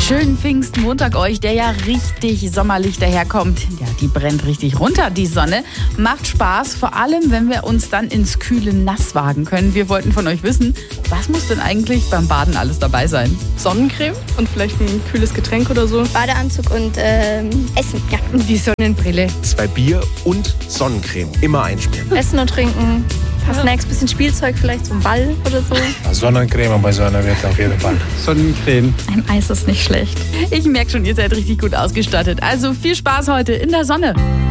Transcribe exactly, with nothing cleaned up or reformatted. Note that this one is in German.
Schönen Pfingstmontag euch, der ja richtig sommerlich daherkommt. Ja, die brennt richtig runter, die Sonne. Macht Spaß, vor allem, wenn wir uns dann ins kühle Nass wagen können. Wir wollten von euch wissen, was muss denn eigentlich beim Baden alles dabei sein? Sonnencreme und vielleicht ein kühles Getränk oder so. Badeanzug und ähm, Essen, ja. Die Sonnenbrille. Zwei Bier und Sonnencreme. Immer einschmieren. Essen und trinken. Ein paar Snacks, bisschen Spielzeug, vielleicht so ein Ball oder so. Sonnencreme bei Sonne wird auf jeden Fall. Sonnencreme. Ein Eis ist nicht schlecht. Ich merke schon, ihr seid richtig gut ausgestattet. Also viel Spaß heute in der Sonne.